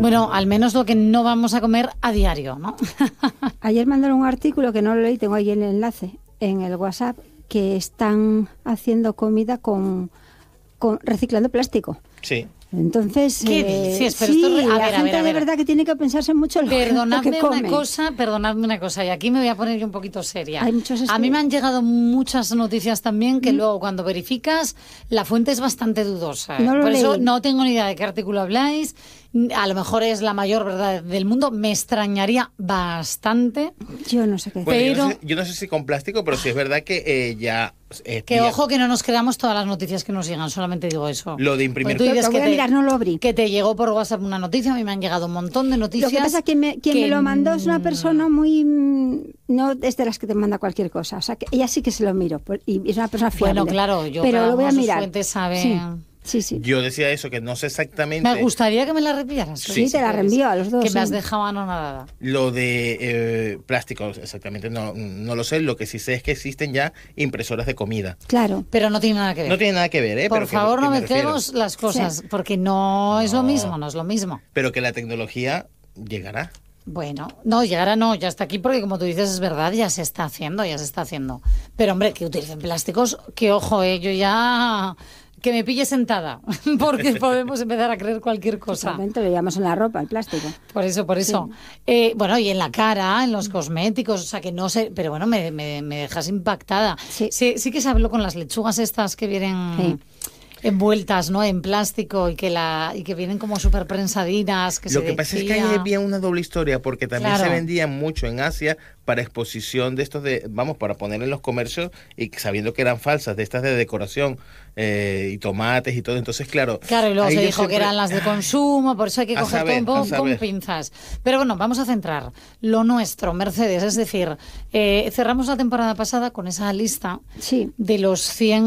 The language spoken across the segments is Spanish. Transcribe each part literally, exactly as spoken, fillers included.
Bueno, al menos lo que no vamos a comer a diario, ¿no? Ayer mandaron un artículo que no lo leí, tengo ahí el enlace en el WhatsApp, que están haciendo comida con, con reciclando plástico. Sí. Entonces, ¿Qué eh, dices? Pero sí, esto es re- a la ver, a gente ver, a ver. de verdad que tiene que pensarse mucho lo, Perdonadme lo que come. una cosa, perdonadme una cosa, y aquí me voy a poner yo un poquito seria. Hay muchos A mí me estudios. han llegado muchas noticias también que Mm. luego cuando verificas la fuente es bastante dudosa. ¿eh? No lo Por eso leí. no tengo ni idea de qué artículo habláis. A lo mejor es la mayor verdad del mundo. Me extrañaría bastante. Yo no sé qué. Bueno, yo, Pero- no sé, yo no sé si con plástico, pero sí es verdad que eh, ya... eh, Que ya- ojo que no nos creamos todas las noticias que nos llegan, solamente digo eso. Lo de imprimir- Porque tú dices Lo voy que a te- mirar, no lo abrí. que te llegó por WhatsApp una noticia, a mí me han llegado un montón de Lo noticias. que pasa es que me, quien que me lo mandó es una mm, persona muy... mm, no es de las que te manda cualquier cosa. O sea, que ella sí que se lo miro. por- Y es una persona fiable. Bueno, claro, yo Pero cada lo voy uno a sus mirar. fuentes sabe. Sí, sí. sí. Yo decía eso, que no sé exactamente... Me gustaría que me la reenviaras. Sí, te la reenvío a los dos, Que me has sí. dejado anonadada. Lo de eh, plástico, exactamente, no, no lo sé. Lo que sí sé es que existen ya impresoras de comida. Claro. Pero no tiene nada que ver. No tiene nada que ver, ¿eh? Por Pero que- favor, que no me mezclemos refiero. las cosas, Sí. porque no, es lo No. mismo, no es lo mismo. Pero que la tecnología llegará. Bueno, no, llegará no, ya está aquí porque como tú dices es verdad, ya se está haciendo, ya se está haciendo. Pero hombre, que utilicen plásticos, que ojo, eh, yo ya... Que me pille sentada, porque podemos empezar a creer cualquier cosa. Totalmente, lo llevamos en la ropa, el plástico. Por eso, por eso. Eh, bueno, y en la cara, en los cosméticos, o sea que no sé, pero bueno, me, me, me dejas impactada. Sí. sí. Sí que se habló con las lechugas estas que vienen Sí. envueltas, ¿no? En plástico y que la y que vienen como súper prensadinas. Que Lo se que pasa es que decía. ahí había una doble historia, porque también Claro. se vendían mucho en Asia para exposición de estos de, vamos, para poner en los comercios y sabiendo que eran falsas, de estas de decoración eh, y tomates y todo. Entonces, claro. Claro, y luego ahí se yo dijo siempre- que eran las de consumo, por eso hay que A coger saber, todo un a poco con saber. pinzas. Pero bueno, vamos a centrar lo nuestro, Mercedes, es decir, eh, cerramos la temporada pasada con esa lista Sí. de los cien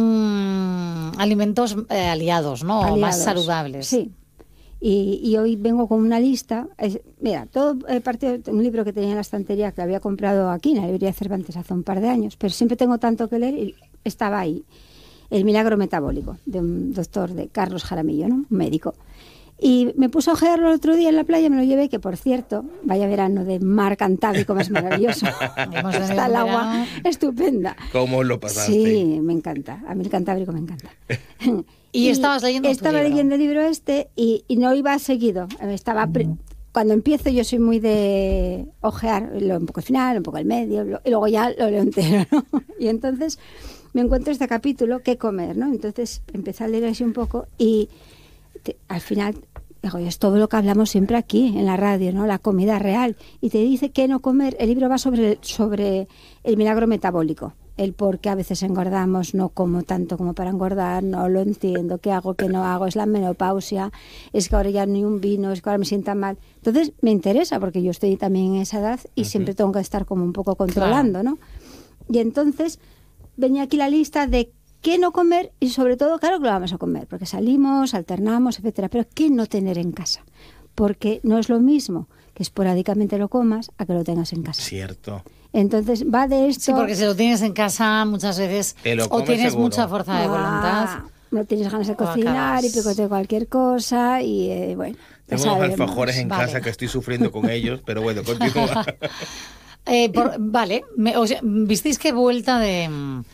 alimentos eh, aliados, ¿no? O más Aliados. saludables. Sí. Y, y hoy vengo con una lista. Es- mira, todo eh, partió de un libro que tenía en la estantería que había comprado aquí en la librería Cervantes hace un par de años, pero siempre tengo tanto que leer y estaba ahí. El milagro metabólico, de un doctor, de Carlos Jaramillo, ¿no? Un médico. Y me puse a ojearlo el otro día en la playa, me lo llevé, que por cierto, vaya verano de mar Cantábrico más maravilloso. Hemos tenido Está el un agua verano. estupenda. ¿Cómo lo pasaste? Sí, me encanta. A mí el Cantábrico me encanta. Y estabas leyendo tu Estaba libro. leyendo el libro este y, y no iba seguido. Estaba pre- Cuando empiezo yo soy muy de ojear lo, un poco el final, un poco el medio, lo- y luego ya lo leo entero, ¿no? Y entonces me encuentro este capítulo, ¿qué comer?, ¿no? Entonces empecé a leer así un poco y te- al final... Digo, es todo lo que hablamos siempre aquí en la radio, ¿no? La comida real. Y te dice qué no comer. El libro va sobre, sobre el milagro metabólico. El por qué a veces engordamos, no como tanto como para engordar, no lo entiendo, qué hago, qué no hago, es la menopausia, es que ahora ya ni un vino, es que ahora me sienta mal. Entonces me interesa porque yo estoy también en esa edad y uh-huh. siempre tengo que estar como un poco controlando, claro. ¿no? Y entonces venía aquí la lista de qué no comer y sobre todo, claro que lo vamos a comer, porque salimos, alternamos, etcétera, pero qué no tener en casa, porque no es lo mismo que esporádicamente lo comas a que lo tengas en casa. Cierto. Entonces va de esto... Sí, porque si lo tienes en casa muchas veces o tienes seguro. mucha fuerza de voluntad. Ah, no tienes ganas de o cocinar acabas. y picoteo cualquier cosa y eh, bueno... Tengo unos alfajores en vale. casa que estoy sufriendo con ellos, pero bueno, continúa. eh, por, vale, me, o sea, visteis qué vuelta de...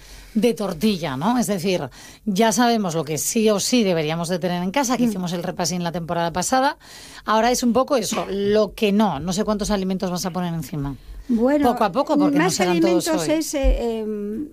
de tortilla, ¿no? Es decir, ya sabemos lo que sí o sí deberíamos de tener en casa, que hicimos el repasín la temporada pasada. Ahora es un poco eso, lo que no. No sé cuántos alimentos vas a poner encima. Bueno, poco a poco, porque más no serán alimentos todos hoy. es... Eh, eh,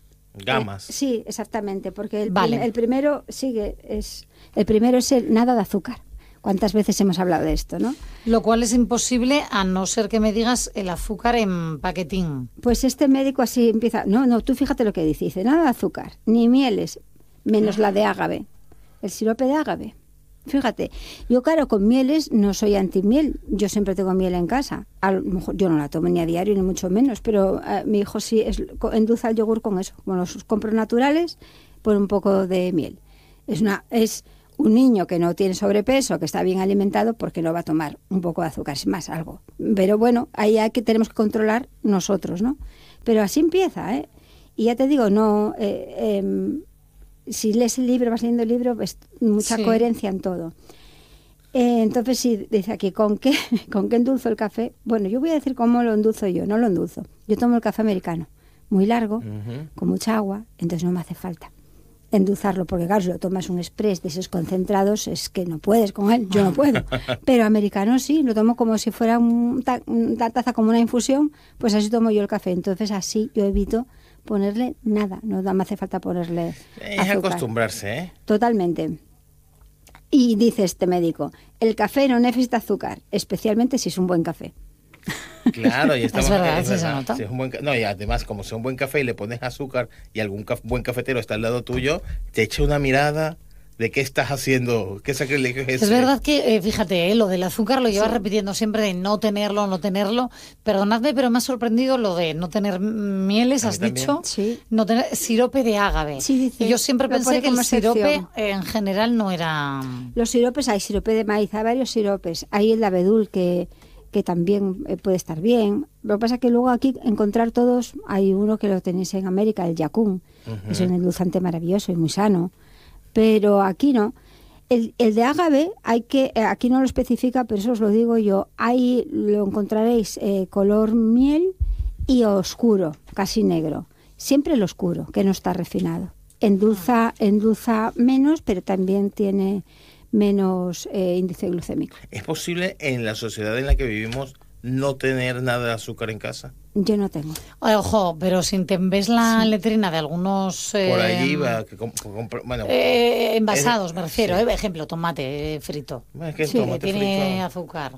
Gamas. Eh, sí, exactamente, porque el, vale. prim, el primero sigue es el primero es el nada de azúcar. ¿Cuántas veces hemos hablado de esto, no? Lo cual es imposible a no ser que me digas el azúcar en paquetín. Pues este médico así empieza... No, no, tú fíjate lo que dice. Dice, nada de azúcar, ni mieles, menos la de ágave. El sirope de ágave. Fíjate, yo claro, con mieles no soy anti-miel. Yo siempre tengo miel en casa. A lo mejor yo no la tomo ni a diario, ni mucho menos, pero uh, mi hijo sí es, endulza el yogur con eso. Como los compro naturales, pone un poco de miel. Es una... es un niño que no tiene sobrepeso, que está bien alimentado, porque no va a tomar un poco de azúcar, es más, algo. Pero bueno, ahí hay que tenemos que controlar nosotros, ¿no? Pero así empieza, ¿eh? Y ya te digo, no... Eh, eh, si lees el libro, vas leyendo el libro, ves mucha sí. coherencia en todo. Eh, Entonces, sí, dice aquí, ¿con qué, ¿con qué endulzo el café? Bueno, yo voy a decir cómo lo endulzo yo, no lo endulzo. Yo tomo el café americano, muy largo, uh-huh. con mucha agua, entonces no me hace falta endulzarlo, porque claro, si lo tomas un express de esos concentrados, es que no puedes con él, yo no puedo. Pero americano sí, lo tomo como si fuera un ta- una taza, como una infusión, pues así tomo yo el café. Entonces así yo evito ponerle nada, no me hace falta ponerle Es azúcar. acostumbrarse, ¿eh? Totalmente. Y dice este médico, el café no necesita azúcar, especialmente si es un buen café. Claro, y estamos, es verdad, es sí verdad. se nota. Si es un buen, no, y además, como sea un buen café y le pones azúcar y algún caf, buen cafetero está al lado tuyo, te echa una mirada de qué estás haciendo, qué sacrilegio es ese. Es verdad que, eh, fíjate, eh, lo del azúcar lo llevas sí. repitiendo siempre de no tenerlo, no tenerlo. Perdonadme, pero me ha sorprendido lo de no tener mieles, has dicho. Sí. No tener sirope de ágave. Sí, dice, y yo siempre pensé que el sirope eh, en general no era... Los siropes, hay sirope de maíz, hay varios siropes. Hay el de abedul que... que también puede estar bien. Lo que pasa es que luego aquí encontrar todos, hay uno que lo tenéis en América, el yacún, uh-huh. es un endulzante maravilloso y muy sano, pero aquí no. El, el de ágave, hay que aquí no lo especifica, pero eso os lo digo yo, ahí lo encontraréis eh, color miel y oscuro, casi negro. Siempre el oscuro, que no está refinado. Endulza, endulza menos, pero también tiene... menos eh, índice glucémico. ¿Es posible en la sociedad en la que vivimos no tener nada de azúcar en casa? Yo no tengo. Ojo, pero si te ves la sí. letrina de algunos... Eh, Por allí va... Que comp- comp- bueno, eh, envasados, es, me refiero. Sí. Eh, ejemplo, tomate frito. Es que el sí, tomate que tiene frito... azúcar.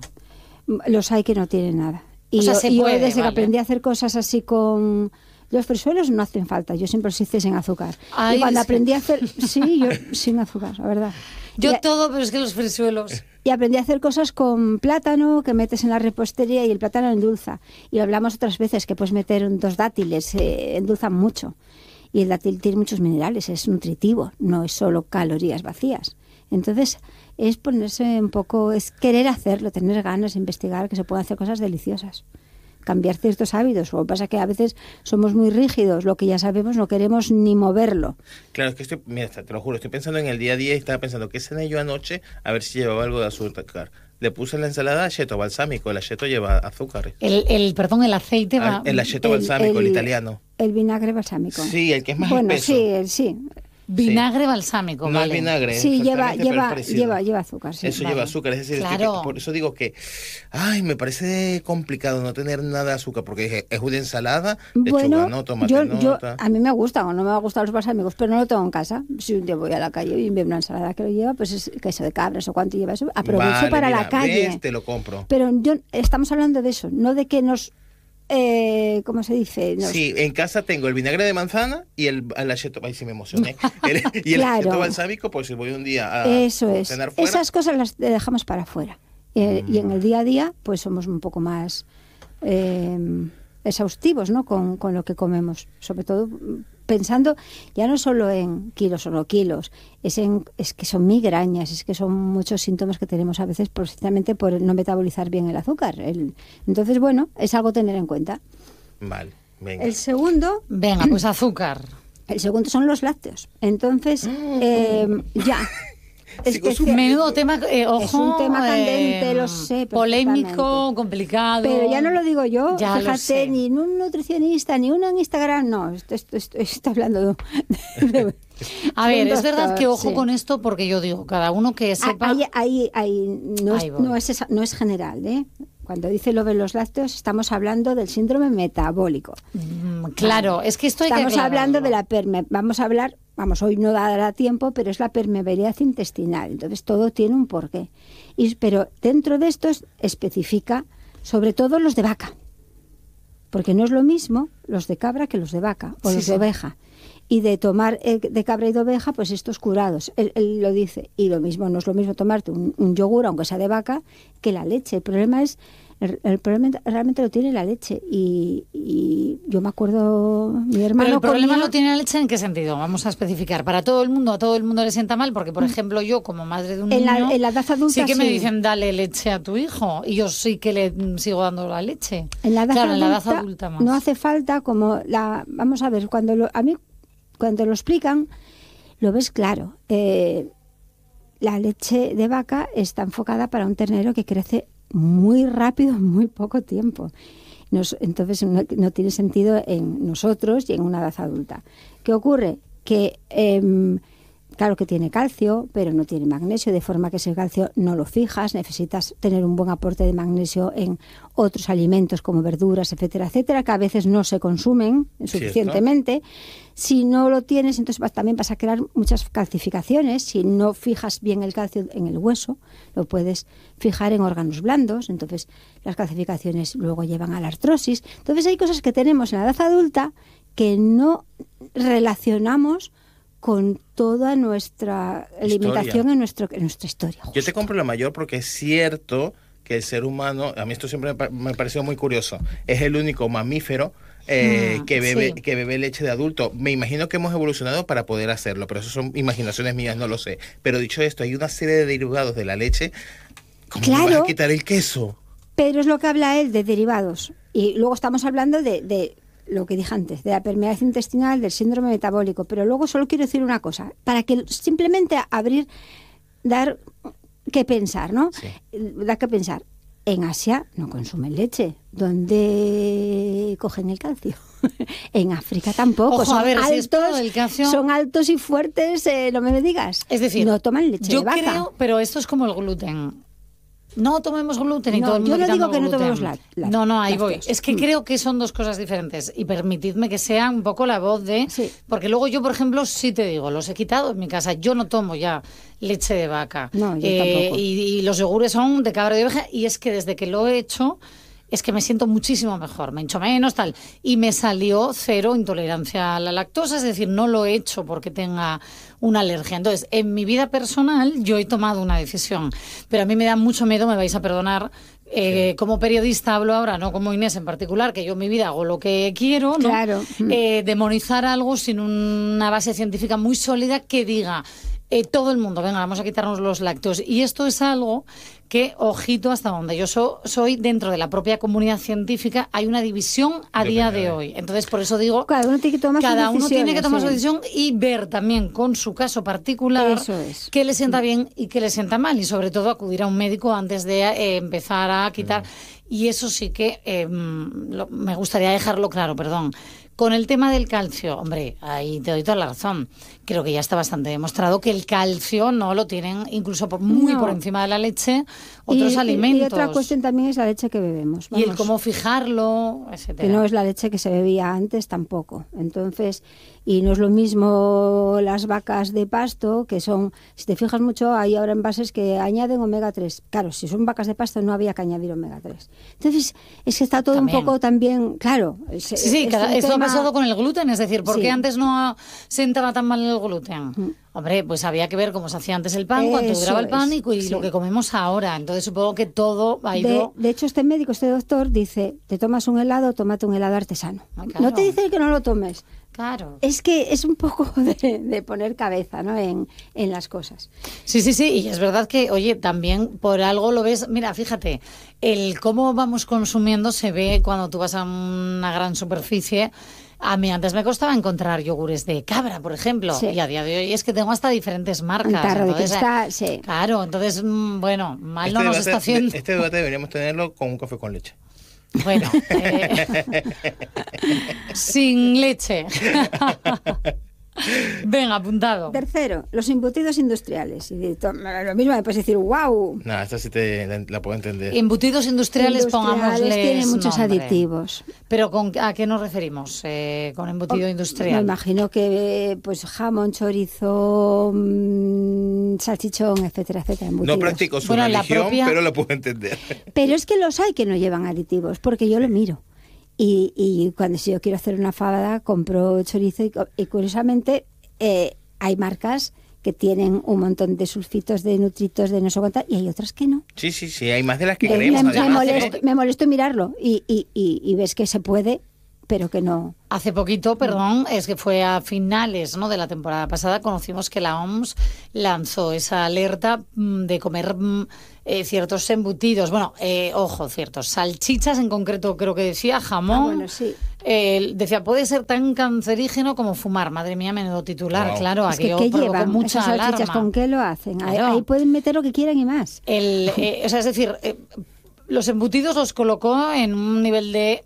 Los hay que no tienen nada. Y o sea, yo, se y puede, yo desde vale. que aprendí a hacer cosas así con... Los frisuelos no hacen falta, yo siempre los hice sin azúcar. Ay, y cuando sí. aprendí a hacer... Sí, yo sin azúcar, la verdad. Yo y, todo, pero es que los frisuelos... Y aprendí a hacer cosas con plátano, que metes en la repostería y el plátano endulza. Y lo hablamos otras veces, que puedes meter dos dátiles, eh, endulzan mucho. Y el dátil tiene muchos minerales, es nutritivo, no es solo calorías vacías. Entonces, es ponerse un poco, es querer hacerlo, tener ganas, investigar, que se pueden hacer cosas deliciosas. Cambiar ciertos hábitos. Lo que pasa es que a veces somos muy rígidos, lo que ya sabemos no queremos ni moverlo. Claro, es que estoy, mira, te lo juro, estoy pensando en el día a día y estaba pensando, ¿qué cené yo anoche? A ver si llevaba algo de azúcar. Le puse en la ensalada acheto balsámico, el acheto lleva azúcar. El, el perdón, el aceite va... El, el acheto balsámico, el, el italiano. El vinagre balsámico. Sí, el que es más bueno, espeso. sí, el, sí. Vinagre balsámico, no vale. es vinagre. Sí, lleva, lleva, lleva, lleva azúcar. Sí, eso vale. lleva azúcar, es decir, claro. es que, por eso digo que, ay, me parece complicado no tener nada de azúcar, porque es una ensalada, bueno, lechuga, no, tomate, yo, no, yo, ta. a mí me gustan, o no me va a gustar los balsámicos, pero no lo tengo en casa. Si un día voy a la calle y veo una ensalada que lo lleva, pues es queso de cabras o cuánto lleva eso, aprovecho vale, para mira, la calle. ¿ves? Te lo compro. Pero yo, estamos hablando de eso, no de que nos... Eh, ¿Cómo se dice? Nos... Sí, en casa tengo el vinagre de manzana y el, el acheto, ay, sí me emocioné, el, y el claro. acheto balsámico, pues si voy un día a Eso es. cenar fuera. Esas cosas las dejamos para afuera. Eh, mm. Y en el día a día, pues somos un poco más eh, exhaustivos, ¿no? Con, con lo que comemos, sobre todo pensando ya no solo en kilos o no kilos, es, en, es que son migrañas, es que son muchos síntomas que tenemos a veces precisamente por no metabolizar bien el azúcar. El, entonces, bueno, es algo a tener en cuenta. Vale, venga. El segundo... Venga, pues azúcar. El segundo son los lácteos. Entonces, eh, ya... Es que es un menudo tema, eh, ojo, es un tema candente, eh, lo sé, polémico, complicado. Pero ya no lo digo yo, ya fíjate, ni un nutricionista, ni uno en Instagram, no, esto, esto, esto está hablando de, de, a ver, es doctor, verdad que ojo sí. con esto, porque yo digo, cada uno que sepa... Ahí, ahí, ahí, no, ahí es, no, es esa, no es general, ¿eh? Cuando dice lo de los lácteos, estamos hablando del síndrome metabólico. Mm, claro, es que esto hay Estamos que hablando de la perme... Vamos a hablar, vamos, hoy no dará tiempo, pero es la permeabilidad intestinal. Entonces, todo tiene un porqué. Y, pero dentro de esto especifica, sobre todo los de vaca. Porque no es lo mismo los de cabra que los de vaca o sí, los sí. de oveja. Y de tomar eh, de cabra y de oveja, pues estos curados. Él, él lo dice. Y lo mismo, no es lo mismo tomarte un, un yogur, aunque sea de vaca, que la leche. El problema es, el, el problema realmente lo tiene la leche. Y, y yo me acuerdo, mi hermano... Pero el problema comía... lo tiene la leche, ¿en qué sentido? Vamos a especificar. Para todo el mundo, a todo el mundo le sienta mal, porque, por ejemplo, yo, como madre de un en niño... La, en la edad adulta, sí que sí. me dicen, dale leche a tu hijo. Y yo sí que le sigo dando la leche. En la edad, claro, adulta, en la edad adulta más. No hace falta como la... Vamos a ver, cuando lo, a mí... Cuando lo explican, lo ves claro. Eh, la leche de vaca está enfocada para un ternero que crece muy rápido en muy poco tiempo. Nos, entonces no, no tiene sentido en nosotros y en una edad adulta. ¿Qué ocurre? Que eh, claro que tiene calcio, pero no tiene magnesio, de forma que ese calcio no lo fijas. Necesitas tener un buen aporte de magnesio en otros alimentos como verduras, etcétera, etcétera, que a veces no se consumen suficientemente. ¿Cierto? Si no lo tienes, entonces vas, también vas a crear muchas calcificaciones. Si no fijas bien el calcio en el hueso, lo puedes fijar en órganos blandos. Entonces las calcificaciones luego llevan a la artrosis. Entonces hay cosas que tenemos en la edad adulta que no relacionamos con toda nuestra alimentación en, nuestro, en nuestra historia. Justo. Yo te compro la mayor porque es cierto que el ser humano, a mí esto siempre me, me pareció muy curioso, es el único mamífero eh, mm, que bebe sí. que bebe leche de adulto. Me imagino que hemos evolucionado para poder hacerlo, pero eso son imaginaciones mías, no lo sé. Pero dicho esto, hay una serie de derivados de la leche. ¿Cómo claro, vas a quitar el queso? Pero es lo que habla él de derivados. Y luego estamos hablando de... de lo que dije antes, de la permeabilidad intestinal, del síndrome metabólico. Pero luego solo quiero decir una cosa, para que simplemente abrir, dar que pensar, ¿no? Sí. Da que pensar. En Asia no consumen leche. ¿Dónde cogen el calcio? En África tampoco. Ojo, son, a ver, altos, si es todo el calcio... son altos y fuertes, eh, no me digas. Es decir, no toman leche yo de vaca. creo, pero esto es como el gluten. No tomemos gluten y no, todo el mundo yo no digo que gluten. no tomemos la, la, No, no, ahí lácteos. voy. Es que mm. creo que son dos cosas diferentes y permitidme que sea un poco la voz de... Sí. Porque luego yo, por ejemplo, sí te digo, los he quitado en mi casa. Yo no tomo ya leche de vaca. No, yo eh, tampoco. Y, y los yogures son de cabra y de oveja y es que desde que lo he hecho... es que me siento muchísimo mejor, me hincho menos, tal. Y me salió cero intolerancia a la lactosa, es decir, no lo he hecho porque tenga una alergia. Entonces, en mi vida personal yo he tomado una decisión, pero a mí me da mucho miedo, me vais a perdonar, eh, sí. Como periodista hablo ahora, no como Inés en particular, que yo en mi vida hago lo que quiero, ¿no? Claro. Eh, demonizar algo sin una base científica muy sólida que diga... Eh, todo el mundo, venga, vamos a quitarnos los lácteos. Y esto es algo que, ojito, hasta donde yo so, soy, dentro de la propia comunidad científica, hay una división a de día de hoy. Entonces, por eso digo, cada uno tiene que tomar, cada uno tiene que tomar sí. su decisión y ver también con su caso particular eso es. qué le sienta bien y qué le sienta mal. Y sobre todo acudir a un médico antes de eh, empezar a quitar. Mm. Y eso sí que eh, lo, me gustaría dejarlo claro, perdón. Con el tema del calcio, hombre, ahí te doy toda la razón. Creo que ya está bastante demostrado que el calcio no lo tienen incluso por, muy no. por encima de la leche otros y, alimentos. Y otra cuestión también es la leche que bebemos. Vamos, y el cómo fijarlo, etcétera. Que no es la leche que se bebía antes tampoco. Entonces, y no es lo mismo las vacas de pasto, que son, si te fijas mucho, hay ahora envases que añaden omega tres. Claro, si son vacas de pasto no había que añadir omega tres. Entonces, es que está todo también. un poco también, claro. Es, sí, sí, cada, esto tema... ha pasado con el gluten, es decir, ¿por qué sí. antes no sentaba tan mal el gluten? Mm. Hombre, pues había que ver cómo se hacía antes el pan, cuánto Eso duraba el pan es, y, y sí. lo que comemos ahora. Entonces supongo que todo ha ido... De, de hecho, este médico, este doctor, dice, te tomas un helado, tómate un helado artesano. Ah, claro. No te dice que no lo tomes. Claro. Es que es un poco de, de poner cabeza, ¿no? en, en las cosas. Sí, sí, sí. Y es verdad que, oye, también por algo lo ves... Mira, fíjate, el cómo vamos consumiendo se ve cuando tú vas a una gran superficie... A mí antes me costaba encontrar yogures de cabra, por ejemplo, sí. y a día de hoy es que tengo hasta diferentes marcas. Un tarro entonces, de cristal, sí. Claro, entonces, bueno, mal este no nos debate, está haciendo. De, este debate deberíamos tenerlo con un café con leche. Bueno, eh, sin leche. Venga, apuntado. Tercero, los embutidos industriales. Y lo mismo me puedes decir, wow. No, esta sí te la, la puedo entender. Embutidos industriales, industriales pongámosles tienen muchos nombre. aditivos. Pero con, ¿a qué nos referimos eh, con embutido oh, industrial? Me imagino que pues jamón, chorizo, mmm, salchichón, etcétera, etcétera. Embutidos. No practico su bueno, religión, propia... pero lo puedo entender. Pero es que los hay que no llevan aditivos, porque yo lo miro. Y, y cuando si yo quiero hacer una fabada, compro chorizo y, y curiosamente eh, hay marcas que tienen un montón de sulfitos, de nutritos, de no sé cuántas, y hay otras que no. Sí, sí, sí, hay más de las que me, creemos. Me, además, me, molesto, ¿eh? me molesto mirarlo y, y, y, y ves que se puede, pero que no. Hace poquito, perdón, es que fue a finales, ¿no?, de la temporada pasada, conocimos que la O M S lanzó esa alerta de comer eh, ciertos embutidos, bueno, eh, ojo, ciertos salchichas en concreto, creo que decía, jamón, ah, bueno, sí. Eh, decía, puede ser tan cancerígeno como fumar. Madre mía, menudo titular, wow. Claro, es que aquello ¿qué provocó llevan mucha esas salchichas? alarma. ¿Con qué lo hacen? Claro. Ahí, ahí pueden meter lo que quieran y más. El, eh, o sea, es decir, eh, los embutidos los colocó en un nivel de...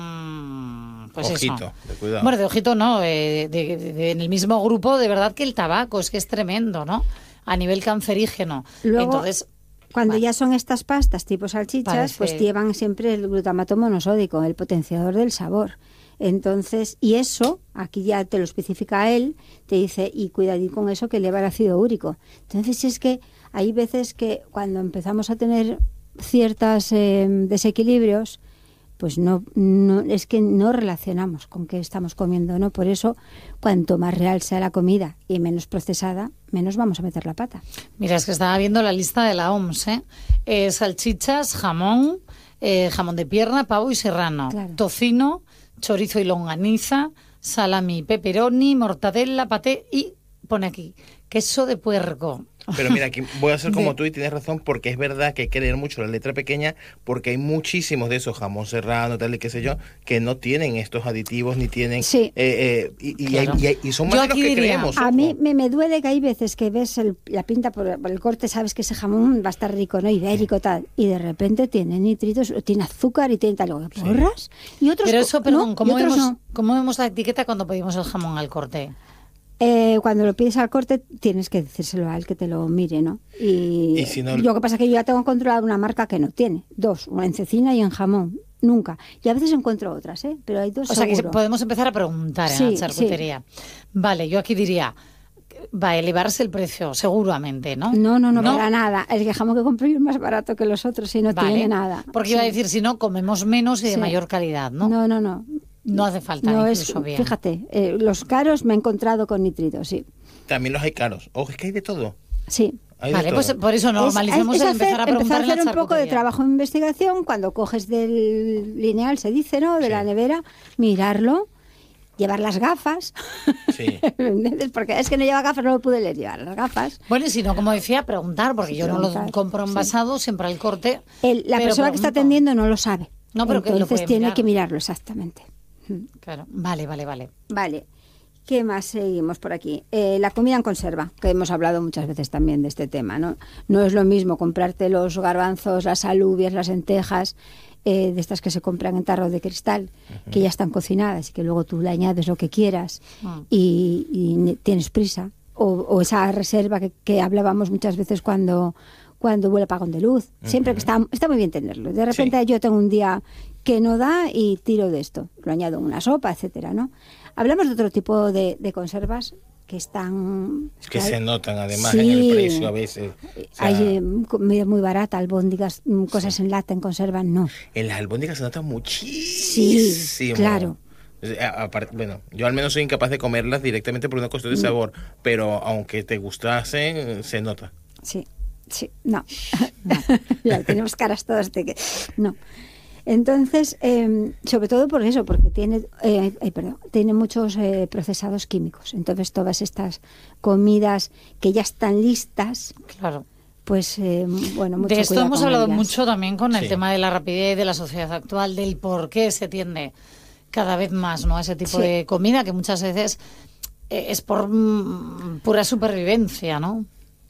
Mmm, pues ojito, eso. de cuidado. Bueno, de ojito no, eh, de, de, de, en el mismo grupo, de verdad que el tabaco, es que es tremendo, ¿no? A nivel cancerígeno. Luego, Entonces... Cuando vale. ya son estas pastas tipo salchichas, Parece... pues llevan siempre el glutamato monosódico, el potenciador del sabor. Entonces, y eso, aquí ya te lo especifica él, te dice, y cuidadín con eso que eleva el ácido úrico. Entonces, es que hay veces que cuando empezamos a tener ciertos eh, desequilibrios, pues no, no, es que no relacionamos con qué estamos comiendo, ¿no? Por eso, cuanto más real sea la comida y menos procesada, menos vamos a meter la pata. Mira, es que estaba viendo la lista de la O M S, ¿eh? Eh, salchichas, jamón, eh, jamón de pierna, pavo y serrano, claro. Tocino, chorizo y longaniza, salami, pepperoni, mortadela, paté y, pone aquí, queso de puerco. Pero mira, aquí voy a hacer como tú y tienes razón, porque es verdad que hay que leer mucho la letra pequeña, porque hay muchísimos de esos jamón serrano, tal y qué sé yo, que no tienen estos aditivos ni tienen... Sí. Eh, eh, y, claro. y, hay, y, y son más de los que diría, creemos. A ojo. mí me, me duele que hay veces que ves el, la pinta por, por el corte, sabes que ese jamón va a estar rico, ¿no? Ibérico, tal, y de repente tiene nitritos, tiene azúcar y tiene tal, ¿porras? Sí. Y otros Pero eso, perdón, no, ¿cómo, vemos, no. ¿cómo vemos la etiqueta cuando pedimos el jamón al corte? Eh, cuando lo pides al corte tienes que decírselo a él que te lo mire, ¿no? Y, ¿Y si no... lo que pasa es que yo ya tengo controlado una marca que no tiene. Dos, una en cecina y en jamón. Nunca. Y a veces encuentro otras, ¿eh? Pero hay dos O seguro. sea que podemos empezar a preguntar sí, en la charcutería. Sí. Vale, yo aquí diría, va a elevarse el precio, seguramente, ¿no? No, no, no, no, para nada. El jamón que compro yo es más barato que los otros y no vale. tiene nada. Porque sí. iba a decir, si no, comemos menos y de sí. mayor calidad, ¿no? No, no, no. No hace falta, no incluso es, bien. Fíjate, eh, los caros me he encontrado con nitritos, sí. También los hay caros. Ojo, es que hay de todo. Sí. Hay vale, pues por eso normalicemos es, es, el empezar hacer, a preguntar empezar a hacer en la un poco de trabajo de investigación cuando coges del lineal, se dice, ¿no? De sí. la nevera, mirarlo, llevar las gafas. Sí. Porque es que no lleva gafas, no lo pude leer, llevar las gafas. Bueno, y si no, como decía, preguntar, porque yo preguntar, no lo compro envasado, sí. siempre al corte. El, la persona pregunto. que está atendiendo no lo sabe. No, pero entonces que lo tiene mirar. que mirarlo exactamente. Claro, vale, vale, vale. Vale. ¿Qué más seguimos por aquí? Eh, la comida en conserva, que hemos hablado muchas veces también de este tema, ¿no? No es lo mismo comprarte los garbanzos, las alubias, las lentejas, eh, de estas que se compran en tarro de cristal, uh-huh. que ya están cocinadas y que luego tú le añades lo que quieras uh-huh. y, y tienes prisa. O, o esa reserva que, que hablábamos muchas veces cuando, cuando huele apagón de luz. Siempre uh-huh. que está, está muy bien tenerlo. De repente sí. yo tengo un día que no da y tiro de esto. Lo añado en una sopa, etcétera, ¿no? Hablamos de otro tipo de, de conservas que están... Que hay, se notan además sí, en el precio a veces. O sea, hay eh, comida muy barata, albóndigas, cosas sí. en lata, en conserva, no. En las albóndigas se nota muchísimo. Sí, claro. Aparte, bueno, yo al menos soy incapaz de comerlas directamente por una cuestión de sabor, pero aunque te gustasen, se nota. Sí, sí, no. no. Ya tenemos caras todas de que... No. Entonces, eh, sobre todo por eso, porque tiene, eh, eh, perdón, tiene muchos eh, procesados químicos. Entonces, todas estas comidas que ya están listas, claro, pues, eh, bueno, mucho de esto hemos hablado ellas. mucho también con el sí. tema de la rapidez de la sociedad actual, del por qué se tiende cada vez más, ¿no?, a ese tipo sí. de comida que muchas veces eh, es por mm, pura supervivencia, ¿no?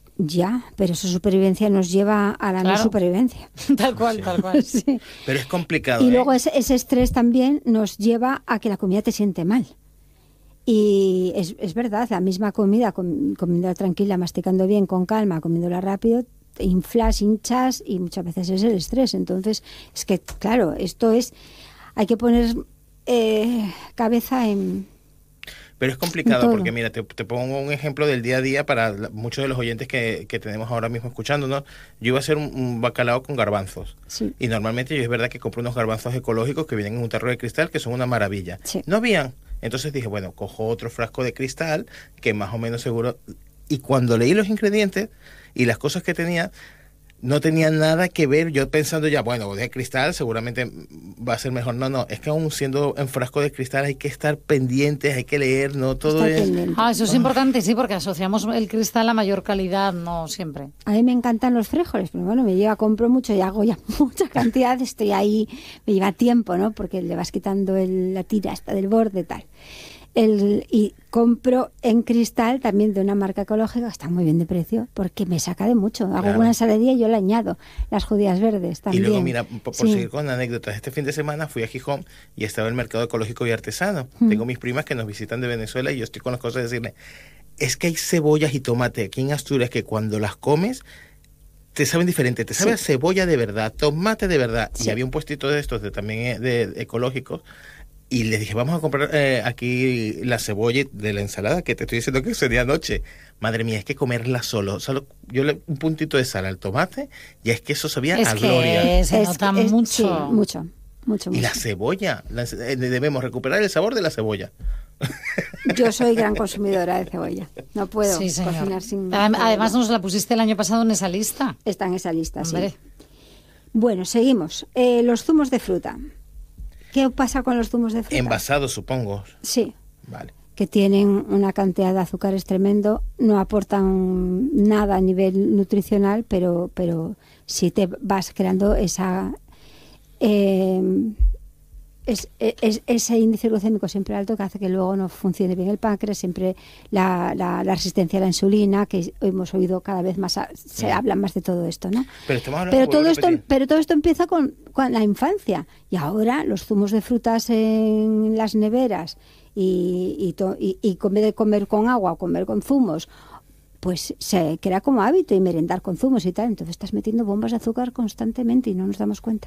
Ya, pero esa supervivencia nos lleva a la claro. no supervivencia. Tal cual, sí. tal cual. Sí. Pero es complicado. Y ¿eh? luego ese, ese estrés también nos lleva a que la comida te siente mal. Y es, es verdad, la misma comida, com, comiéndola tranquila, masticando bien, con calma, comiéndola rápido, te inflas, hinchas y muchas veces es el estrés. Entonces, es que, claro, esto es... Hay que poner eh, cabeza en... Pero es complicado porque, mira, te, te pongo un ejemplo del día a día para la, muchos de los oyentes que, que tenemos ahora mismo escuchándonos. Yo iba a hacer un, un bacalao con garbanzos. Sí. Y normalmente yo es verdad que compro unos garbanzos ecológicos que vienen en un tarro de cristal que son una maravilla. Sí. No habían. Entonces dije, bueno, cojo otro frasco de cristal que más o menos seguro... Y cuando leí los ingredientes y las cosas que tenía... no tenía nada que ver, yo pensando ya, bueno, botella de cristal seguramente va a ser mejor. No, no, es que aún siendo en frasco de cristal hay que estar pendientes, hay que leer, no todo Está es... pendiente. Ah, eso es importante, sí, porque asociamos el cristal a mayor calidad, no siempre. A mí me encantan los frijoles, pero bueno, me lleva, compro mucho y hago ya mucha cantidad, estoy ahí, me lleva tiempo, ¿no? Porque le vas quitando el, la tira hasta del borde, tal. El, y compro en cristal también de una marca ecológica, está muy bien de precio, porque me saca de mucho. Hago Claro. una ensaladilla y yo le añado las judías verdes Y también. luego, mira, por, por Sí. seguir con anécdotas, este fin de semana fui a Gijón y estaba el mercado ecológico y artesano. Mm. Tengo mis primas que nos visitan de Venezuela y yo estoy con las cosas de decirle, es que hay cebollas y tomate aquí en Asturias que cuando las comes te saben diferente, te sabe Sí. a cebolla de verdad, tomate de verdad. Sí. Y había un puestito de estos de también de, de ecológicos. Y les dije, vamos a comprar eh, aquí la cebolla de la ensalada, que te estoy diciendo que sería anoche. Madre mía, es que comerla solo. solo yo le un puntito de sal al tomate, y es que eso sabía Es a que gloria. se Es- nota es- mucho. Sí, mucho, mucho, Y mucho. la cebolla, la- eh, debemos recuperar el sabor de la cebolla. Yo soy gran consumidora de cebolla. No puedo Sí, señor. cocinar sin... Adem- Además nos la pusiste el año pasado en esa lista. Está en esa lista, sí. Hombre. Bueno, seguimos. Eh, los zumos de fruta. ¿Qué pasa con los zumos de fruta? Envasado, supongo. Sí, Vale. que tienen una cantidad de azúcares tremendo, no aportan nada a nivel nutricional, pero, pero sí te vas creando esa eh, es, es- ese índice glucémico siempre alto que hace que luego no funcione bien el páncreas, siempre la, la- la resistencia a la insulina, que hemos oído cada vez más, a- se Sí. habla más de todo esto, ¿no? Pero estamos hablando, Pero vuelvo todo a esto, repetir, pero todo esto empieza con, con la infancia, y ahora los zumos de frutas en las neveras y, y, to- y, y comer, de comer con agua o comer con zumos, pues se crea como hábito, y merendar con zumos y tal. Entonces estás metiendo bombas de azúcar constantemente y no nos damos cuenta.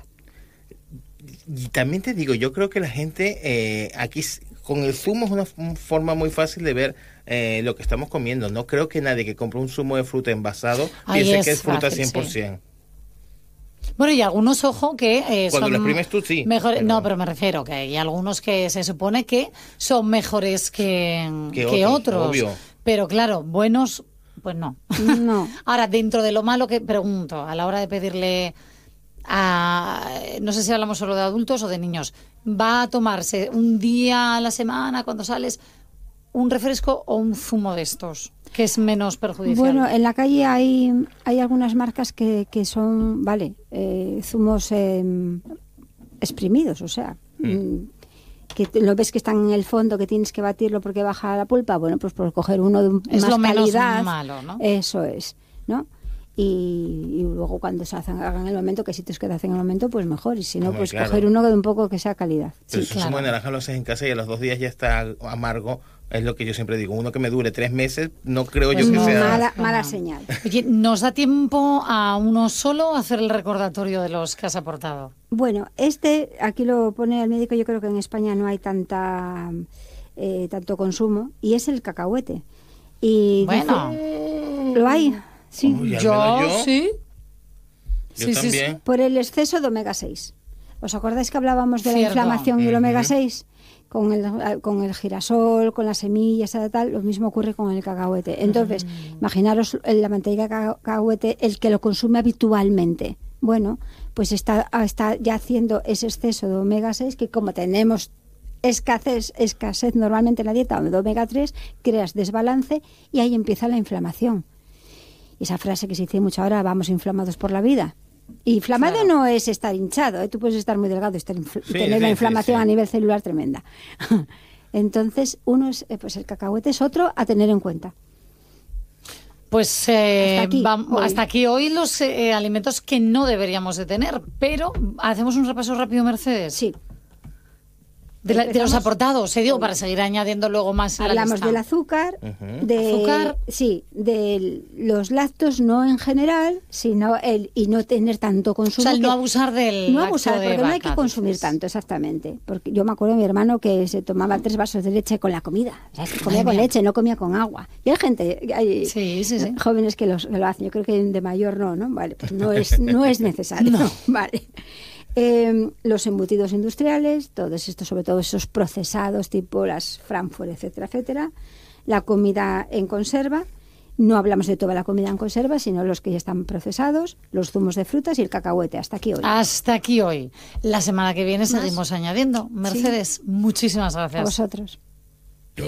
Y también te digo, yo creo que la gente eh, aquí s- con el zumo es una f- forma muy fácil de ver eh, lo que estamos comiendo. No creo que nadie que compre un zumo de fruta envasado Ahí piense es que es fruta fácil, cien por ciento. Bueno, y algunos, ojo, que eh, Cuando son lo exprimes tú, sí, mejor- pero- No, pero me refiero que hay algunos que se supone que son mejores que, Que que otros, otros. obvio. Pero claro, buenos, pues no. No. Ahora, dentro de lo malo que pregunto, a la hora de pedirle a... No sé si hablamos solo de adultos o de niños. ¿Va a tomarse un día a la semana cuando sales un refresco o un zumo de estos? Que es menos perjudicial. Bueno, en la calle hay, hay algunas marcas que, que son, vale, eh, zumos eh, exprimidos, o sea, mm, que te- lo ves que están en el fondo, que tienes que batirlo porque baja la pulpa. Bueno, pues por coger uno de un- Es más lo menos calidad, malo, ¿no? eso es, ¿no? Y, y luego cuando se hacen, hagan en el momento, que si te hacen en el momento, pues mejor. Y si no, Hombre, pues claro. coger uno de un poco que sea calidad. Pero Sí, si un zumo claro. de naranja lo haces en casa y a los dos días ya está amargo, es lo que yo siempre digo. Uno que me dure tres meses, no creo Pues yo que no, sea... Mala, no. mala señal. Oye, ¿nos da tiempo a uno solo hacer el recordatorio de los que has aportado? Bueno, este, aquí lo pone el médico, yo creo que en España no hay tanta eh, tanto consumo, y es el cacahuete. Y Bueno. dice- ¿lo hay? Sí. Uy, al Yo, menos yo. sí. Yo Sí, sí, sí. también. Por el exceso de omega seis. ¿Os acordáis que hablábamos de la Cierto. inflamación y el omega Ujú. seis? Con el, con el girasol, con las semillas, tal, tal, lo mismo ocurre con el cacahuete. Entonces, Mm. imaginaros la mantequilla de caca- cacahuete, el que lo consume habitualmente. Bueno, pues está, está ya haciendo ese exceso de omega seis, que como tenemos escasez, escasez normalmente en la dieta de omega tres, creas desbalance y ahí empieza la inflamación. Esa frase que se dice mucho ahora, vamos inflamados por la vida. Inflamado Claro. no es estar hinchado, ¿eh? Tú puedes estar muy delgado y, estar infl- y Sí, tener sí, la sí, inflamación sí. a nivel celular tremenda. Entonces, uno es, eh, pues el cacahuete es otro a tener en cuenta. Pues eh, Hasta aquí, vam- hoy. hasta aquí hoy los eh, alimentos que no deberíamos de tener, pero hacemos un repaso rápido, Mercedes. Sí, De, la- de los Empezamos aportados, eh, digo, para seguir añadiendo luego más en la hablamos lista. del azúcar, Ujú. de Azúcar. sí, de los lácteos no en general, sino el y no tener tanto O consumo. sea, el que- no abusar del no lácteo abusar, de porque no hay vaca, que consumir dices. tanto, exactamente. Porque yo me acuerdo de mi hermano que se tomaba tres vasos de leche con la comida. O sea, es que comía Madre con mía. leche, no comía con agua. Y hay gente, hay Sí, sí, sí. jóvenes que, los, que lo hacen. Yo creo que de mayor no, ¿no? Vale, pues no es, no es necesario. No. Vale. Eh, los embutidos industriales, todos estos, sobre todo esos procesados tipo las Frankfurt, etcétera, etcétera. La comida en conserva, No hablamos de toda la comida en conserva, sino los que ya están procesados, los zumos de frutas y el cacahuete. Hasta aquí hoy. Hasta aquí hoy. La semana que viene seguimos añadiendo. Mercedes, sí. Muchísimas gracias. A vosotros.